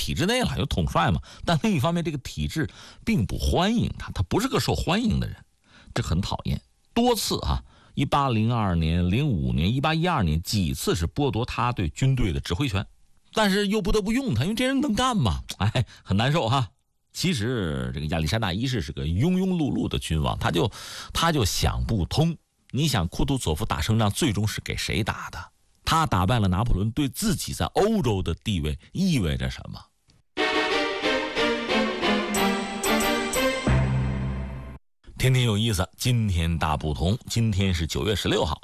体制内了，有统帅嘛。但另一方面，这个体制并不欢迎他，他不是个受欢迎的人，这很讨厌。多次1802年、05年、1812年几次是剥夺他对军队的指挥权，但是又不得不用他，因为这人能干嘛？很难受哈。其实这个亚历山大一世是个庸庸碌碌的君王，他就想不通。你想库图佐夫打胜仗最终是给谁打的？他打败了拿破仑，对自己在欧洲的地位意味着什么？天天有意思，今天大不同。今天是9月16号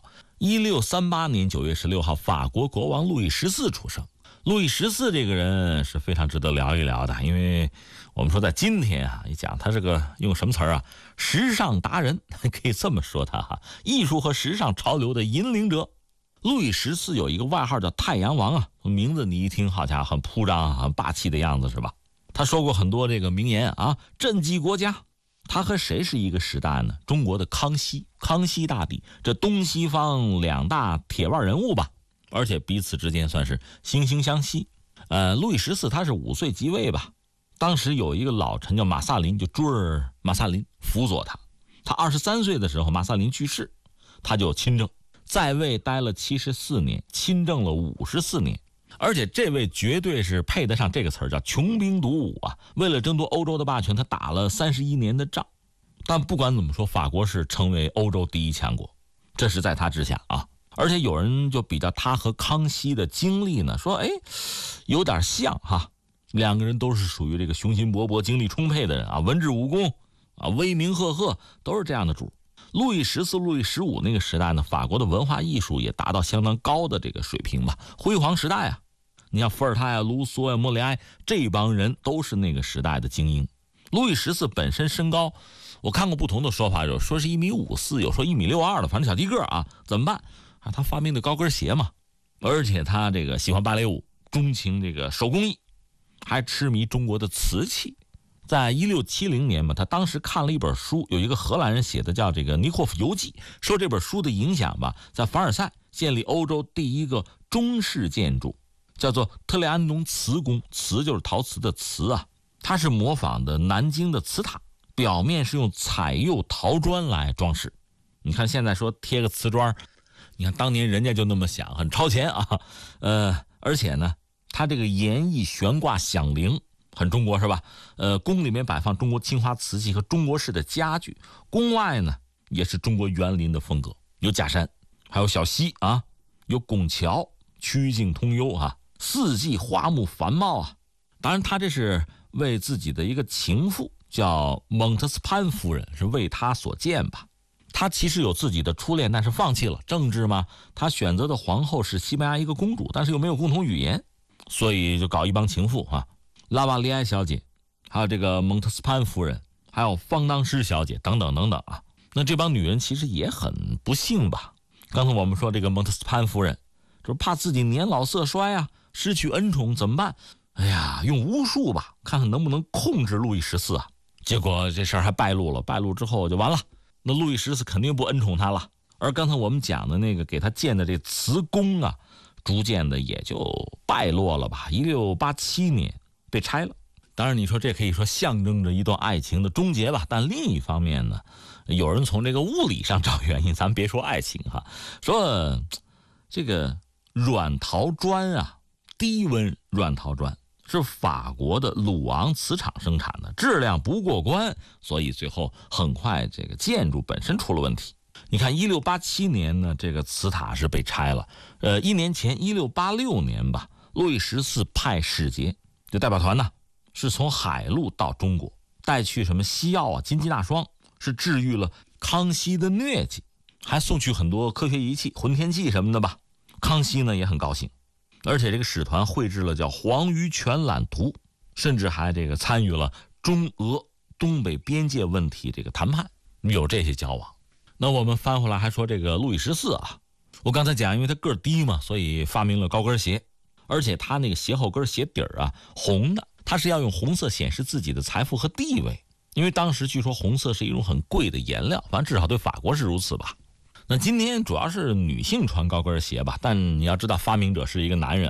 ，1638年9月16号，法国国王路易14出生。路易14这个人是非常值得聊一聊的，因为我们说在今天一讲他是个用什么词儿时尚达人，可以这么说他艺术和时尚潮流的引领者。路易14有一个外号叫太阳王名字你一听好家伙很铺张很霸气的样子是吧？他说过很多这个名言震击国家。他和谁是一个时代呢？中国的康熙大帝，这东西方两大铁腕人物吧，而且彼此之间算是惺惺相惜。路易14他是5岁即位吧，当时有一个老臣叫马萨林，就朱尔马萨林辅佐他。他23岁的时候，马萨林去世，他就亲政，在位待了74年，亲政了54年。而且这位绝对是配得上这个词儿，叫穷兵黩武为了争夺欧洲的霸权，他打了31年的仗。但不管怎么说，法国是成为欧洲第一强国，这是在他之下而且有人就比较他和康熙的经历呢，说有点像两个人都是属于这个雄心勃勃、精力充沛的人文治武功威名赫赫，都是这样的主。路易14、路易15那个时代呢，法国的文化艺术也达到相当高的这个水平吧，辉煌时代你像伏尔泰卢梭莫里埃这帮人都是那个时代的精英。路易14本身身高，我看过不同的说法，有说是1.54米，有说1.62米的，反正小低个怎么办他发明的高跟鞋嘛，而且他这个喜欢芭蕾舞，钟情这个手工艺，还痴迷中国的瓷器。在1670年他当时看了一本书，有一个荷兰人写的叫这个尼霍夫游记，说这本书的影响吧，在凡尔赛建立欧洲第一个中式建筑，叫做特雷安农瓷宫，瓷就是陶瓷的瓷它是模仿的南京的瓷塔，表面是用彩釉陶砖来装饰。你看现在说贴个瓷砖，你看当年人家就那么想，很超前而且呢，它这个檐翼悬挂响铃，很中国是吧？宫里面摆放中国青花瓷器和中国式的家具，宫外呢也是中国园林的风格，有假山，还有小溪有拱桥，曲径通幽四季花木繁茂当然他这是为自己的一个情妇叫蒙特斯潘夫人，是为他所建吧。他其实有自己的初恋，但是放弃了，政治嘛，他选择的皇后是西班牙一个公主，但是又没有共同语言，所以就搞一帮情妇拉瓦利埃小姐，还有这个蒙特斯潘夫人，还有方当施小姐等等等等那这帮女人其实也很不幸吧。刚才我们说这个蒙特斯潘夫人就是怕自己年老色衰失去恩宠怎么办？用巫术吧，看看能不能控制路易14结果这事儿还败露了，败露之后就完了，那路易14肯定不恩宠他了。而刚才我们讲的那个给他建的这瓷宫逐渐的也就败落了吧。1687年被拆了。当然你说这可以说象征着一段爱情的终结吧，但另一方面呢，有人从这个物理上找原因，咱们别说爱情说这个软陶砖低温软陶砖是法国的鲁昂瓷厂生产的，质量不过关，所以最后很快这个建筑本身出了问题。你看1687年呢，这个瓷塔是被拆了。1年前1686年吧，路易14派使节，这代表团呢是从海路到中国，带去什么西药金鸡纳霜，是治愈了康熙的疟疾，还送去很多科学仪器、浑天器什么的吧。康熙呢也很高兴，而且这个使团绘制了叫黄鱼全览图，甚至还这个参与了中俄东北边界问题这个谈判，有这些交往。那我们翻回来还说这个路易14我刚才讲因为他个儿低嘛，所以发明了高跟鞋，而且他那个鞋后跟鞋底儿红的，他是要用红色显示自己的财富和地位，因为当时据说红色是一种很贵的颜料，反正至少对法国是如此吧。那今天主要是女性穿高跟鞋吧，但你要知道发明者是一个男人